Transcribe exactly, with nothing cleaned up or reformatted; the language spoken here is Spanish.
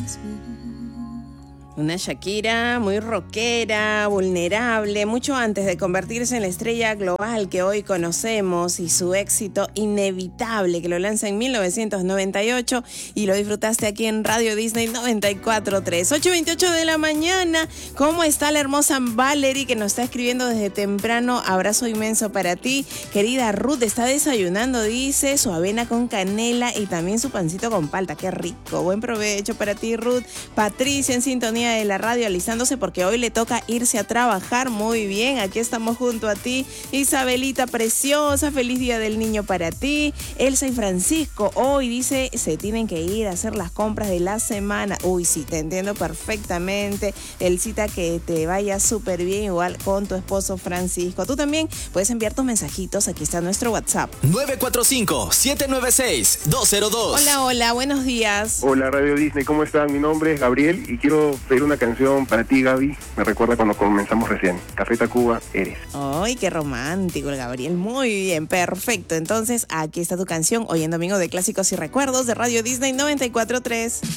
Una Shakira muy rockera, vulnerable, mucho antes de convertirse en la estrella global que hoy conocemos, y su éxito inevitable que lo lanza en mil novecientos noventa y ocho y lo disfrutaste aquí en Radio Disney noventa y cuatro punto tres. ocho veintiocho de la mañana. ¿Cómo está la hermosa Valerie que nos está escribiendo desde temprano? Abrazo inmenso para ti. Querida Ruth, está desayunando, dice, su avena con canela y también su pancito con palta. Qué rico. Buen provecho para ti, Ruth. Patricia en sintonía de la radio, alistándose porque hoy le toca irse a trabajar. Muy bien, aquí estamos junto a ti. Isabelita preciosa, feliz día del niño para ti. Elsa y Francisco, hoy dice, se tienen que ir a hacer las compras de la semana. Uy, sí, te entiendo perfectamente. Elsita, que te vaya súper bien, igual con tu esposo Francisco. Tú también puedes enviar tus mensajitos, aquí está nuestro WhatsApp. nueve cuatro cinco, siete nueve seis, dos cero dos. Hola, hola, buenos días. Hola Radio Disney, ¿cómo están? Mi nombre es Gabriel y quiero pedir una canción para ti, Gaby. Me recuerda cuando comenzamos recién. Café Tacuba, eres. Ay, qué romántico el Gabriel. Muy bien, perfecto. Entonces, aquí está tu canción, hoy en Domingo de Clásicos y Recuerdos de Radio Disney noventa y cuatro punto tres.